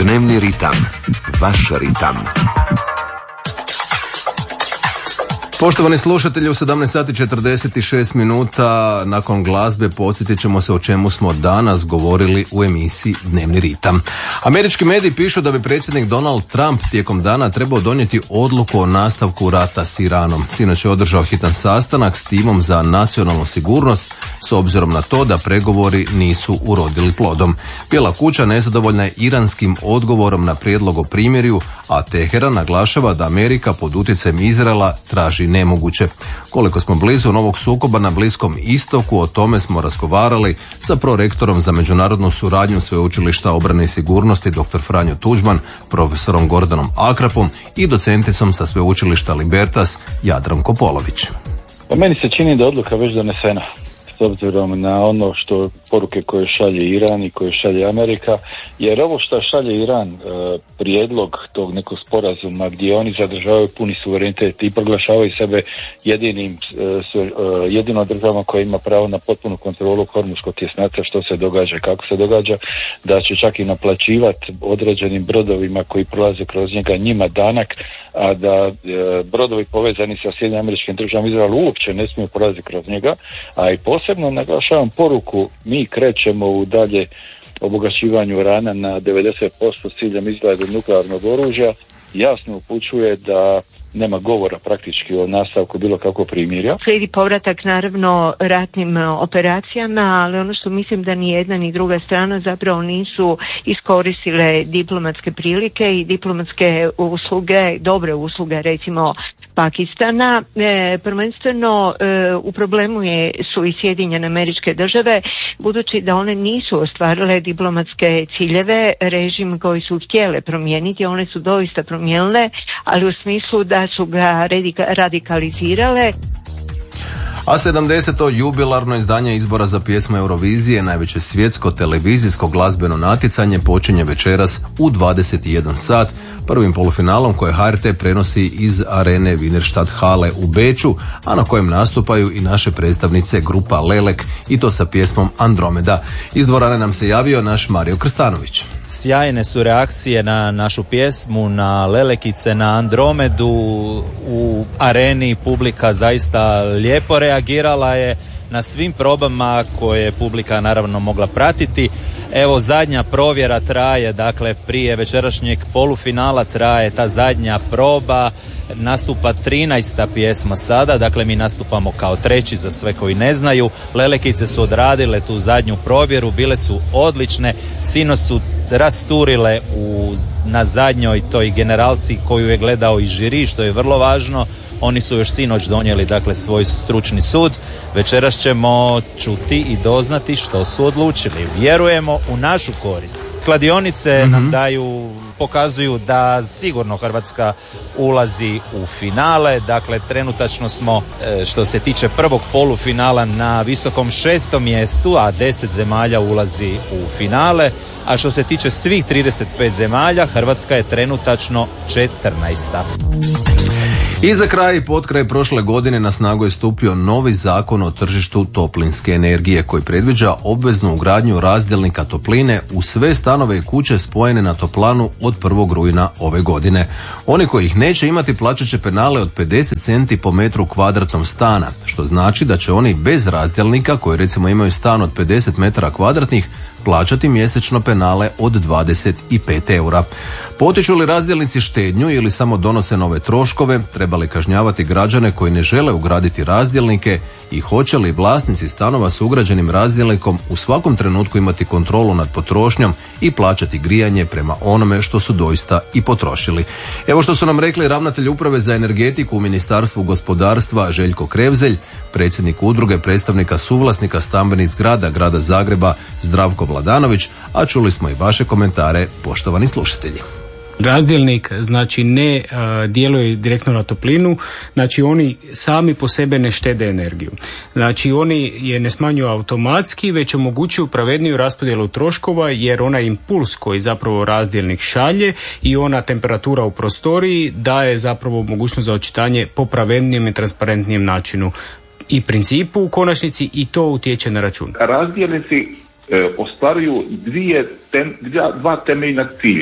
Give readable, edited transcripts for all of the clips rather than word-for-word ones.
Dnevni ritam. Vaš ritam. Poštovani slušatelji, u 17 sati 46 minuta nakon glazbe podsjetit ćemo se o čemu smo danas govorili u emisiji Dnevni ritam. Američki mediji pišu da bi predsjednik Donald Trump tijekom dana trebao donijeti odluku o nastavku rata s Iranom. Sinoć je održao hitan sastanak s timom za nacionalnu sigurnost s obzirom na to da pregovori nisu urodili plodom. Bijela kuća nezadovoljna je iranskim odgovorom na prijedlog o primirju, a Teheran naglašava da Amerika pod utjecajem Izraela traži nemoguće. Koliko smo blizu novog sukoba na Bliskom istoku, o tome smo razgovarali sa prorektorom za međunarodnu suradnju Sveučilišta obrane i sigurnosti dr. Franjo Tuđman, profesorom Gordanom Akrapom i docenticom sa Sveučilišta Libertas Jadranko Polović. Pa meni se čini da je odluka već donesena, s obzirom na ono što poruke koje šalje Iran i koje šalje Amerika, jer ovo što šalje Iran, prijedlog tog nekog sporazuma gdje oni zadržavaju puni suverenitet i proglašavaju sebe jedinom državom koja ima pravo na potpunu kontrolu Hormuškog tjesnaca, što se događa, kako se događa, da će čak i naplaćivati određenim brodovima koji prolaze kroz njega njima danak, a da brodovi povezani sa Sjedinjenim Američkim Državama Izraelu uopće ne smiju prolaziti kroz njega, a i posebno naglašavam poruku, mi krećemo u dalje obogaćivanju urana na 90% s ciljem izrade nuklearnog oružja, jasno upućuje da nema govora praktički o nastavku bilo kako primirja. Slijedi povratak naravno ratnim operacijama, ali ono što mislim da ni jedna ni druga strana zapravo nisu iskoristile diplomatske prilike i diplomatske usluge, dobre usluge recimo Pakistana. Prvenstveno u problemu su i Sjedinjene Američke Države, budući da one nisu ostvarile diplomatske ciljeve, režim koji su htjele promijeniti, one su doista promijenile, ali u smislu da su ga radikalizirale. A 70. jubilarno izdanje izbora za pjesmu Eurovizije, najveće svjetsko televizijsko glazbeno natjecanje, počinje večeras u 21 sat prvim polufinalom koje HRT prenosi iz arene Wienerstadt Halle u Beču, a na kojem nastupaju i naše predstavnice grupa Lelek, i to sa pjesmom Andromeda. Iz dvorane nam se javio naš Mario Krstanović. Sjajne su reakcije na našu pjesmu, na Lelekice, na Andromedu. U areni publika zaista lijepo reagirala je na svim probama koje je publika naravno mogla pratiti. Evo, zadnja provjera traje, dakle prije večerašnjeg polufinala traje ta zadnja proba. Nastupa 13. pjesma sada, dakle mi nastupamo kao treći za sve koji ne znaju. Lelekice su odradile tu zadnju provjeru, bile su odlične, sinoć su rasturile na zadnjoj toj generalci koju je gledao i žiri, što je vrlo važno. Oni su još sinoć donijeli dakle svoj stručni sud. Večeras ćemo čuti i doznati što su odlučili. Vjerujemo u našu korist. Kladionice nam pokazuju da sigurno Hrvatska ulazi u finale. Dakle, trenutačno smo što se tiče prvog polufinala na visokom 6. mjestu, a 10 zemalja ulazi u finale. A što se tiče svih 35 zemalja, Hrvatska je trenutačno 14. I za kraj, potkraj prošle godine na snagu je stupio novi zakon o tržištu toplinske energije koji predviđa obveznu ugradnju razdjelnika topline u sve stanove i kuće spojene na toplanu od 1. rujna ove godine. Oni koji ih neće imati plaćat će penale od 50 centi po metru kvadratnom stana, što znači da će oni bez razdjelnika koji recimo imaju stan od 50 metara kvadratnih plaćati mjesečno penale od 25 eura. Potiču li razdjelnici štednju ili samo donose nove troškove? Treba li kažnjavati građane koji ne žele ugraditi razdjelnike? I hoće li vlasnici stanova s ugrađenim razdjelnikom u svakom trenutku imati kontrolu nad potrošnjom i plaćati grijanje prema onome što su doista i potrošili? Evo što su nam rekli ravnatelj Uprave za energetiku u Ministarstvu gospodarstva Željko Krevzelj, predsjednik udruge predstavnika suvlasnika stambenih zgrada Grada Zagreba Zdravko Vladanović, a čuli smo i vaše komentare, poštovani slušatelji. Razdjelnik znači ne djeluje direktno na toplinu, znači oni sami po sebe ne štede energiju. Znači oni je ne smanjuju automatski, već omogućuju pravedniju raspodjelu troškova, jer onaj impuls koji zapravo razdjelnik šalje i ona temperatura u prostoriji daje zapravo mogućnost za očitanje po pravednijem i transparentnijem načinu i principu u konačnici, i to utječe na račun. Razdjelnici ostvaruju dva temeljna cilja.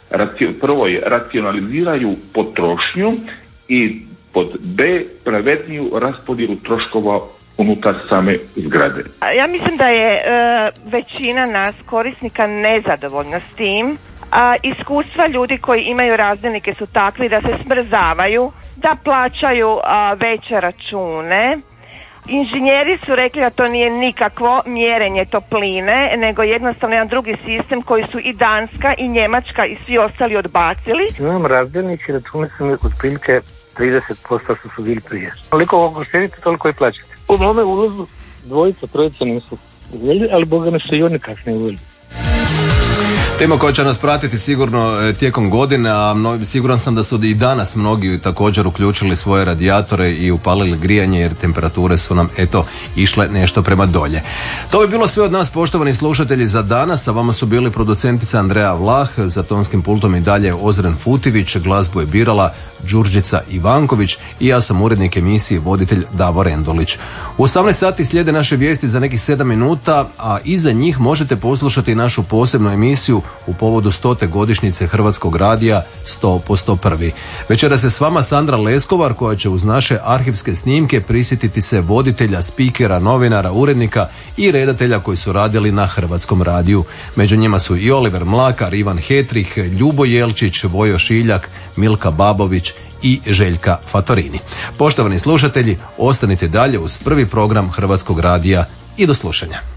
prvo je racionaliziraju potrošnju i pod B pravedniju raspodjelu troškova unutar same zgrade. Ja mislim da je većina nas korisnika nezadovoljna s tim. Iskustva ljudi koji imaju razdjelnike su takvi da se smrzavaju, da plaćaju veće račune. Inženjeri su rekli da to nije nikakvo mjerenje topline, nego jednostavno jedan drugi sistem koji su i Danska i Njemačka i svi ostali odbacili. Imam razdjelnik i račune su mi otprilike 30% što su bili prije. Koliko uštedite, toliko i plaćate. U mome ulazu dvojica, trojica nisu uveli, ali Boga me se i oni kasnije uveli. Tema koja će nas pratiti sigurno tijekom godine, a siguran sam da su i danas mnogi također uključili svoje radijatore i upalili grijanje jer temperature su nam išle nešto prema dolje. To bi bilo sve od nas, poštovani slušatelji, za danas. A vama su bili producentica Andreja Vlah, za tonskim pultom i dalje Ozren Futivić, glazbu je birala Đurđica Ivanković i ja sam urednik emisije, voditelj Davor Endolić. U 18 sati slijede naše vijesti za nekih 7 minuta, a iza njih možete poslušati našu posebnu emisiju u povodu 100. godišnjice Hrvatskog radija 100 po 101. Večera se s vama Sandra Leskovar, koja će uz naše arhivske snimke prisjetiti se voditelja, spikera, novinara, urednika i redatelja koji su radili na Hrvatskom radiju. Među njima su i Oliver Mlakar, Ivan Hetrih, Ljubo Jelčić, Vojo Šiljak, Milka Babović i Željka Fatorini. Poštovani slušatelji, ostanite dalje uz prvi program Hrvatskog radija i do slušanja.